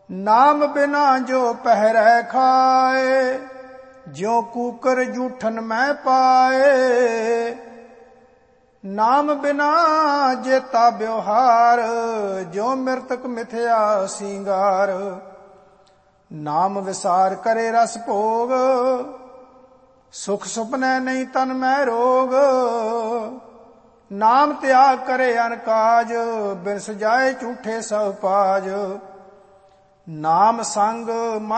ਨਾਮ ਬਿਨਾ ਜੋ ਪਹਿਰੈ ਖਾਏ, ਜਿਉ ਕੂਕਰ ਜੂਠਨ ਮੈਂ ਪਾਏ। ਨਾਮ ਬਿਨਾ ਜੇਤਾ ਬਿਵਹਾਰ, ਜੋ ਮਿਰਤਕ ਮਿਥਿਆ ਸਿੰਗਾਰ। ਨਾਮ ਵਿਸਾਰ ਕਰੇ ਰਸ ਭੋਗ, ਸੁਖ ਸੁਪਨੈ ਨਹੀਂ ਤਨ ਮੈਂ ਰੋਗ। ਨਾਮ ਤਿਆਗ ਕਰੇ ਅਨ ਕਾਜ, ਬਿਨ ਸਜਾਏ ਝੂਠੇ ਸਭ ਪਾਜ। ਨਾਮ ਸੰਗ